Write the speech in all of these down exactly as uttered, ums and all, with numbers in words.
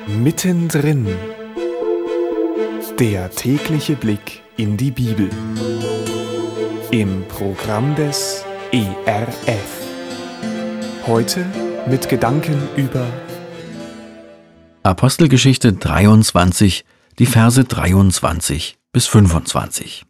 Mittendrin. Der tägliche Blick in die Bibel. Im Programm des E R F. Heute mit Gedanken über Apostelgeschichte dreiundzwanzig, die Verse dreiundzwanzig bis fünfundzwanzig.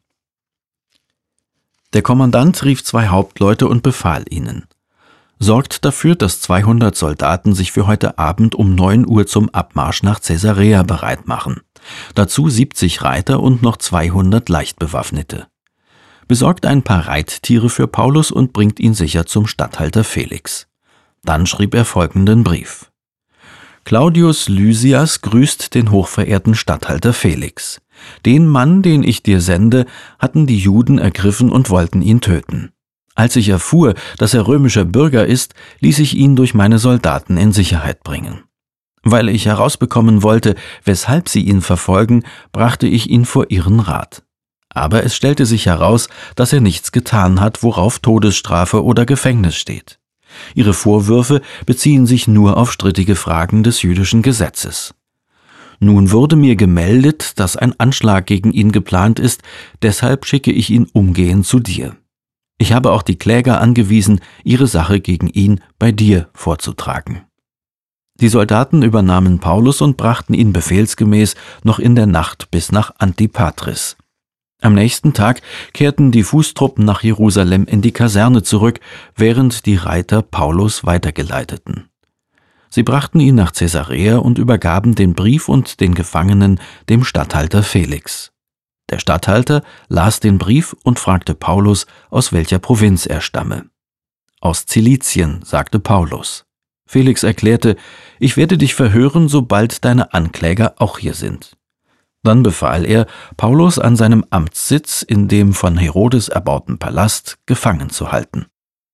Der Kommandant rief zwei Hauptleute und befahl ihnen: Sorgt dafür, dass zweihundert Soldaten sich für heute Abend um neun Uhr zum Abmarsch nach Caesarea bereit machen. Dazu siebzig Reiter und noch zweihundert Leichtbewaffnete. Besorgt ein paar Reittiere für Paulus und bringt ihn sicher zum Statthalter Felix. Dann schrieb er folgenden Brief: Claudius Lysias grüßt den hochverehrten Statthalter Felix. Den Mann, den ich dir sende, hatten die Juden ergriffen und wollten ihn töten. Als ich erfuhr, dass er römischer Bürger ist, ließ ich ihn durch meine Soldaten in Sicherheit bringen. Weil ich herausbekommen wollte, weshalb sie ihn verfolgen, brachte ich ihn vor ihren Rat. Aber es stellte sich heraus, dass er nichts getan hat, worauf Todesstrafe oder Gefängnis steht. Ihre Vorwürfe beziehen sich nur auf strittige Fragen des jüdischen Gesetzes. Nun wurde mir gemeldet, dass ein Anschlag gegen ihn geplant ist, deshalb schicke ich ihn umgehend zu dir. Ich habe auch die Kläger angewiesen, ihre Sache gegen ihn bei dir vorzutragen. Die Soldaten übernahmen Paulus und brachten ihn befehlsgemäß noch in der Nacht bis nach Antipatris. Am nächsten Tag kehrten die Fußtruppen nach Jerusalem in die Kaserne zurück, während die Reiter Paulus weitergeleiteten. Sie brachten ihn nach Caesarea und übergaben den Brief und den Gefangenen dem Statthalter Felix. Der Statthalter las den Brief und fragte Paulus, aus welcher Provinz er stamme. Aus Zilizien, sagte Paulus. Felix erklärte: Ich werde dich verhören, sobald deine Ankläger auch hier sind. Dann befahl er, Paulus an seinem Amtssitz in dem von Herodes erbauten Palast gefangen zu halten.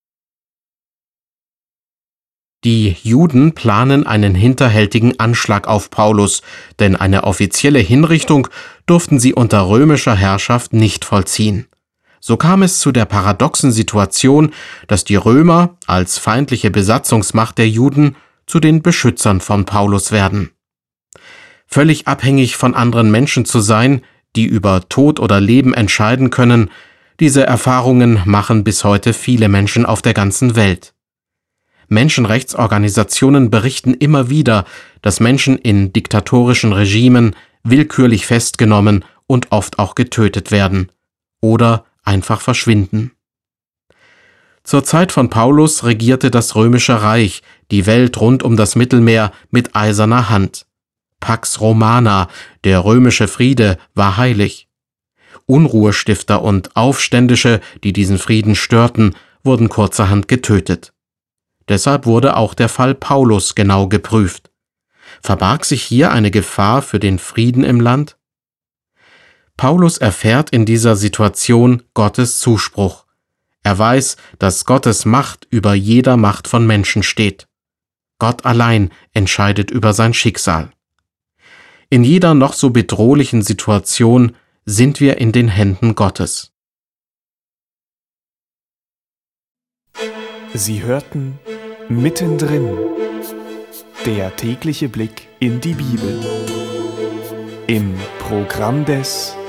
Die Juden planen einen hinterhältigen Anschlag auf Paulus, denn eine offizielle Hinrichtung durften sie unter römischer Herrschaft nicht vollziehen. So kam es zu der paradoxen Situation, dass die Römer als feindliche Besatzungsmacht der Juden zu den Beschützern von Paulus werden. Völlig abhängig von anderen Menschen zu sein, die über Tod oder Leben entscheiden können, diese Erfahrungen machen bis heute viele Menschen auf der ganzen Welt. Menschenrechtsorganisationen berichten immer wieder, dass Menschen in diktatorischen Regimen willkürlich festgenommen und oft auch getötet werden oder einfach verschwinden. Zur Zeit von Paulus regierte das Römische Reich die Welt rund um das Mittelmeer mit eiserner Hand. Pax Romana, der römische Friede, war heilig. Unruhestifter und Aufständische, die diesen Frieden störten, wurden kurzerhand getötet. Deshalb wurde auch der Fall Paulus genau geprüft. Verbarg sich hier eine Gefahr für den Frieden im Land? Paulus erfährt in dieser Situation Gottes Zuspruch. Er weiß, dass Gottes Macht über jeder Macht von Menschen steht. Gott allein entscheidet über sein Schicksal. In jeder noch so bedrohlichen Situation sind wir in den Händen Gottes. Sie hörten Mittendrin. Der tägliche Blick in die Bibel. Im Programm des